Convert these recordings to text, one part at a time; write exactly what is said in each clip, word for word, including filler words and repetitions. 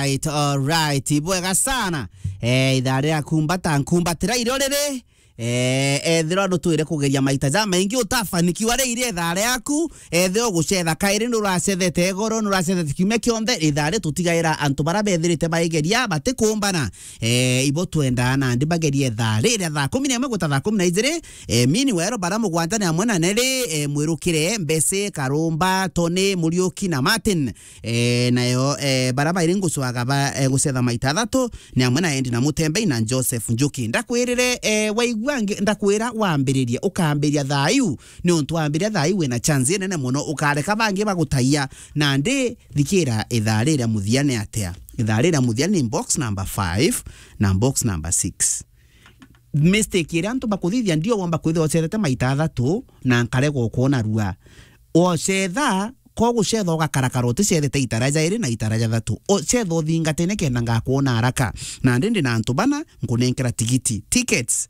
right, all right. Bwega sana. Eh, idare ya kumbata nkumbatira irorere. Eh, ethira no twire kugeria maita ja maingi utafanikiwa ri ire thare yaku ethio gucetha kairi nuracethete goro nuracethete kiume kionde ithare tutigaira antu bara bethirite baigeria batikumbana eh ibo twenda na ndi bagerie thare ire tha kumi na ĩmwe guta tha kumi na igĩrĩ eh mini wero bara mugwanja na amwe na neri eh, mwirukire mbese karumba toni muriuki na Martin eh nayo eh bara bairi ngucwaga ba eh, gucetha maita thatu na amwe na endi na Mutembe na Joseph Njuki ndakwirire eh waigua ndakwira wambiririe ukambiria thayu ni untu wambiria thayu wena chance nene muno ukareka bangi bagutaia na ndi thikira itharira muthiane atia itharira muthiane box number five na box number six mistake ira antu bakuthithia ndio wamba kwithwa cethete maita thatu na nkarego kuona rua o cetha ko gucetha ugakarakaroti cethete itaraja iri na itaraja thatu o cetha uthingatene kenda ngakuona haraka na ndi ndi na antu bana ngunenkera tigiti tickets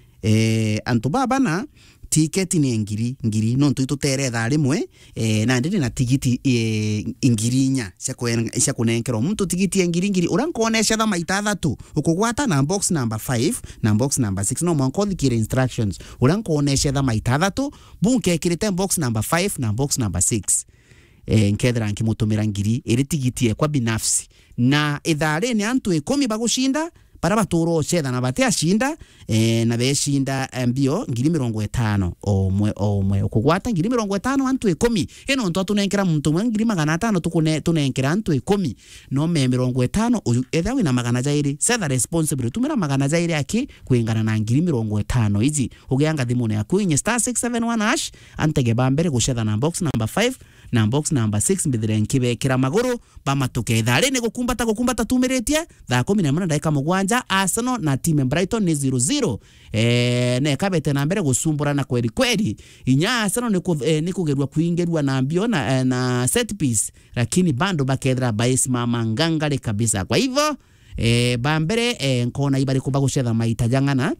eh antu babana ticket ni ngiri ngiri no ntu tutere tha rimwe eh na ndi na tigiti eh, ngiri nya cia kunenkero muntu tigiti ngiri ngiri urankonesha tha maita thatu ukugwata na box number five na box number six no mwanko thikire instructions urankonesha tha maita thatu bunke kirite box number five na box number six eh nkethera nkimutumira ngiri iri tigiti ekwa binafsi na ithare ni antu ikumi bagushinda para baturo cetha na bate ashinda eh na beshinda mbio ngiri mirongo itano omwe omwe ukugwata ngiri mirongo itano antu ikumi eno ntu tunenkera muntu mwe ngiri magana atano tukune tunenkera antu ikumi no me mirongo itano etha wina magana jairi cetha responsible tumira magana jairi aki kuingana na ngiri mirongo itano izi ugianga thimune yaku inye star six seven one hash antege bambere gucetha na box number five na box number six mbithire nkibekera maguru bamatuke ithare ni gukumbata gukumbata tumiritie tha kumi na ĩmwe dakika mugwanja Arsenal na team Brighton ni zero zero eh ne kabete na mbere gusumburana kweli kweli inya Arsenal ni ku, eh, ni kugerwa kuingerwa na mbio na, eh, na set piece lakini bando bakethra baisi mama ngangale kabisa kwa hivyo eh bambere eh, nkona ibari kubagucetha maita jangana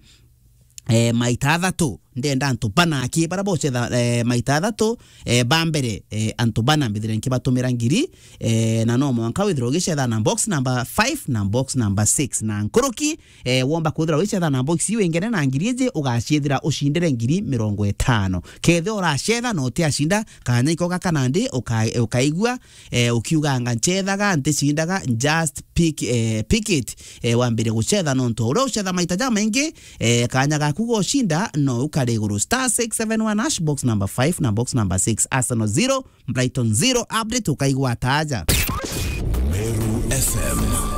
eh maita thatu ndenda antu bana aki bara bocetha eh, maita thatu eh, bambere eh, antu bana mbithire nkibatumira ngiri eh, na no mwanka withiro gicetha na box number five na box number six na nkuruki eh, womba kuthira gicetha na box iwe ngene na ngiri ije ugacithira ucindire ngiri mirongo itano kethe uracetha no ti ashinda kanya iko gakanandi ukaigua eh, ukiuga anga ncethaga nticindaga just pick eh, pick it eh, wambire gucetha no nto uro ucetha maita ja maingi eh, kanya gaku gushinda no uka Guru star six seven one hash box number five na box number six Arsenal zero Brighton zero update ukaigwa taja Meru F M